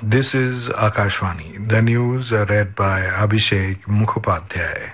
This is Akashvani. The news are read by Abhishek Mukhopadhyay.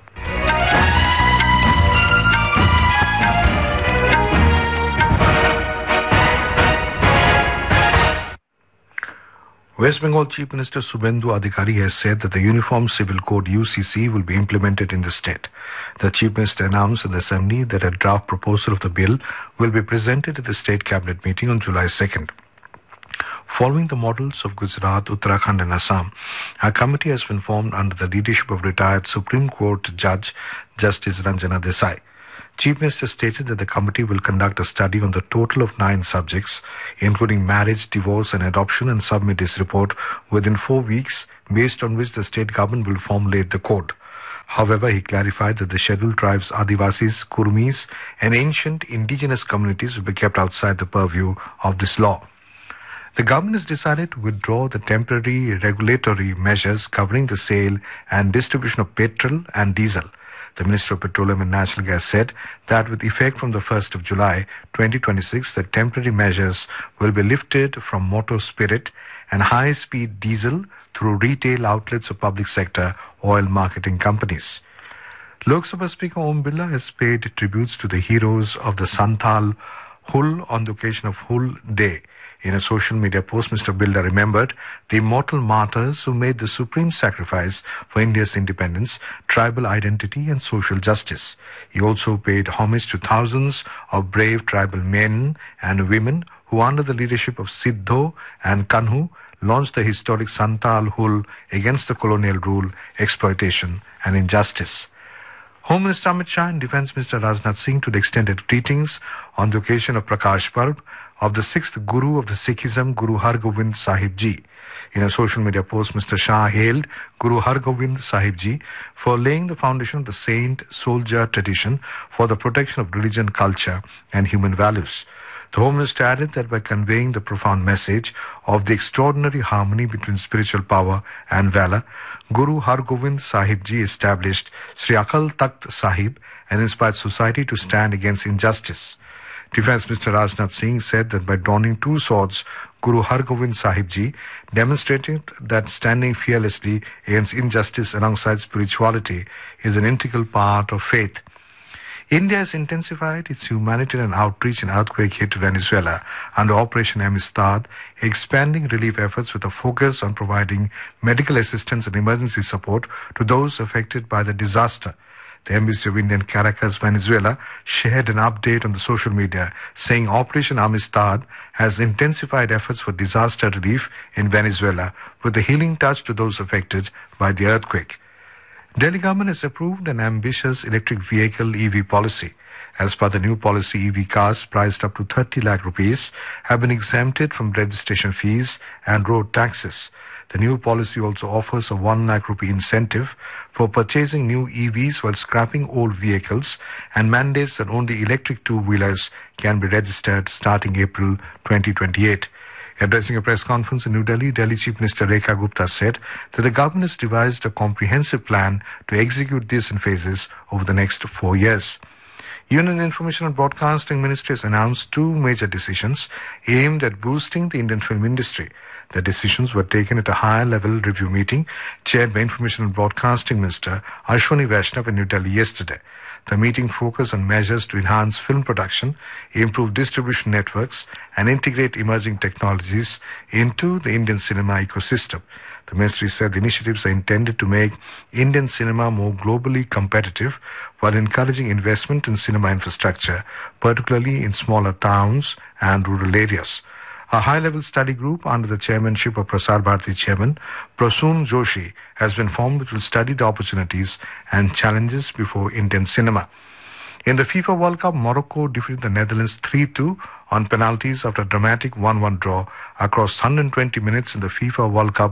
West Bengal Chief Minister Subhendu Adhikari has said that the Uniform Civil Code UCC will be implemented in the state. The Chief Minister announced in the Assembly that a draft proposal of the bill will be presented at the State Cabinet meeting on July 2nd. Following the models of Gujarat, Uttarakhand and Assam, a committee has been formed under the leadership of retired Supreme Court Judge Justice Ranjana Desai. Chief Minister stated that the committee will conduct a study on the total of 9 subjects, including marriage, divorce and adoption, and submit its report within 4 weeks, based on which the state government will formulate the code. However, he clarified that the scheduled tribes, Adivasis, Kurmis and ancient indigenous communities will be kept outside the purview of this law. The government has decided to withdraw the temporary regulatory measures covering the sale and distribution of petrol and diesel. The Minister of Petroleum and Natural Gas said that with effect from the 1st of July 2026, the temporary measures will be lifted from motor spirit and high-speed diesel through retail outlets of public sector oil marketing companies. Lok Sabha Speaker Om Birla has paid tributes to the heroes of the Santhal Hul on the occasion of Hul Day. In a social media post, Mr. Birla remembered the immortal martyrs who made the supreme sacrifice for India's independence, tribal identity and social justice. He also paid homage to thousands of brave tribal men and women who, under the leadership of Siddho and Kanhu, launched the historic Santhal Hul against the colonial rule, exploitation and injustice. Home Minister Amit Shah and Defence Minister Rajnath Singh today extended greetings on the occasion of Prakash Parv of the 6th Guru of the Sikhism, Guru Har Gobind Sahib Ji. In a social media post, Mr. Shah hailed Guru Har Gobind Sahib Ji for laying the foundation of the saint-soldier tradition for the protection of religion, culture and human values. The Home Minister added that by conveying the profound message of the extraordinary harmony between spiritual power and valor, Guru Har Gobind Sahib Ji established Sri Akal Takht Sahib and inspired society to stand against injustice. Defence Minister Rajnath Singh said that by donning 2 swords, Guru Har Gobind Sahib Ji demonstrated that standing fearlessly against injustice alongside spirituality is an integral part of faith. India has intensified its humanitarian outreach in earthquake hit Venezuela under Operation Amistad, expanding relief efforts with a focus on providing medical assistance and emergency support to those affected by the disaster. The Embassy of India in Caracas, Venezuela, shared an update on the social media saying Operation Amistad has intensified efforts for disaster relief in Venezuela with a healing touch to those affected by the earthquake. Delhi government has approved an ambitious electric vehicle EV policy. As per the new policy, EV cars priced up to 30 lakh rupees have been exempted from registration fees and road taxes. The new policy also offers a 1 lakh rupee incentive for purchasing new EVs while scrapping old vehicles and mandates that only electric two-wheelers can be registered starting April 2028. Addressing a press conference in New Delhi, Delhi Chief Minister Rekha Gupta said that the government has devised a comprehensive plan to execute this in phases over the next 4 years. Union Information and Broadcasting Ministry has announced 2 major decisions aimed at boosting the Indian film industry. The decisions were taken at a higher-level review meeting chaired by Information and Broadcasting Minister Ashwani Vaishnav in New Delhi yesterday. The meeting focused on measures to enhance film production, improve distribution networks, and integrate emerging technologies into the Indian cinema ecosystem. The ministry said the initiatives are intended to make Indian cinema more globally competitive while encouraging investment in cinema infrastructure, particularly in smaller towns and rural areas. A high-level study group under the chairmanship of Prasar Bharati Chairman Prasoon Joshi has been formed which will study the opportunities and challenges before Indian cinema. In the FIFA World Cup, Morocco defeated the Netherlands 3-2 on penalties after a dramatic 1-1 draw across 120 minutes in the FIFA World Cup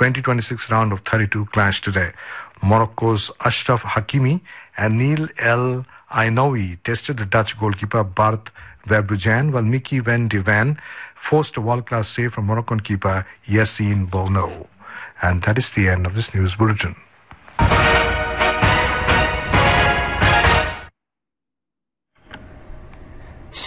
2026 round of 32 clash today. Morocco's Ashraf Hakimi and Neil El Ainoui tested the Dutch goalkeeper Bart Verbruggen, while Mickey van de Ven forced a world-class save from Moroccan keeper Yassine Bounou. And that is the end of this news bulletin.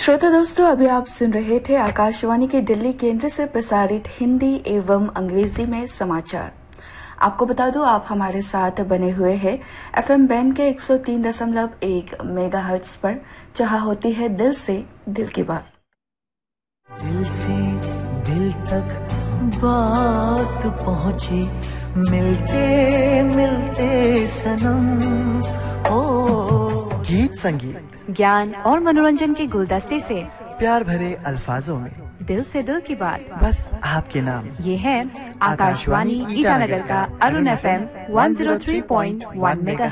श्रोता दोस्तों, अभी आप सुन रहे थे आकाशवाणी के दिल्ली केंद्र से प्रसारित हिंदी एवं अंग्रेजी में समाचार। आपको बता दूं, आप हमारे साथ बने हुए हैं एफएम बैंड के 103.1 मेगाहर्ट्ज पर, जहां होती है दिल से दिल की बात। दिल से दिल तक बात पहुंची, मिलते मिलते सनम। ओ गीत संगीत, ज्ञान और मनोरंजन के गुलदस्ते से प्यार भरे अल्फाजों में दिल से दिल की बात, बस आपके नाम। ये है आकाशवाणी ईटानगर का अरुण FM 103.1 मेगाहर्ट्ज।